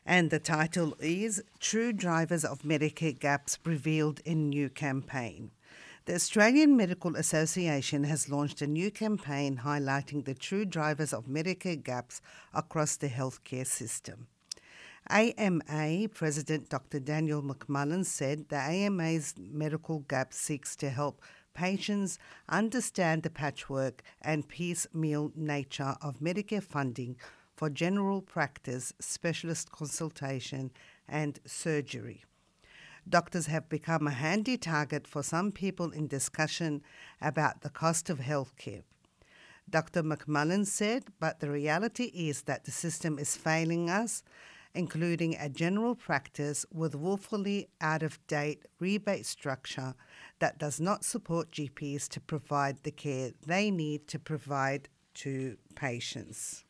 And the title is True Drivers of Medicare Gaps Revealed in New Campaign. The Australian Medical Association has launched a new campaign highlighting the true drivers of Medicare gaps across the healthcare system. AMA President Dr. Daniel McMullen said the AMA's medical gap seeks to help patients understand the patchwork and piecemeal nature of Medicare funding for general practice, specialist consultation, and surgery. Doctors have become a handy target for some people in discussion about the cost of healthcare. Dr. McMullen said, but the reality is that the system is failing us, including a general practice with woefully out-of-date rebate structure that does not support GPs to provide the care they need to provide to patients.